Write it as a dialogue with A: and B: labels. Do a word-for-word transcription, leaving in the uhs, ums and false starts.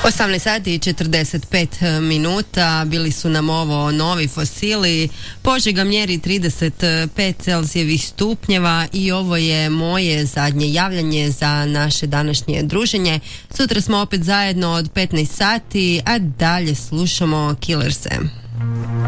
A: osamnaest sati i četrdeset pet minuta, bili su nam ovo Novi Fosili. Požega mjeri trideset pet Celzijevih stupnjeva i ovo je moje zadnje javljanje za naše današnje druženje. Sutra smo opet zajedno od petnaest sati, a dalje slušamo Killerse.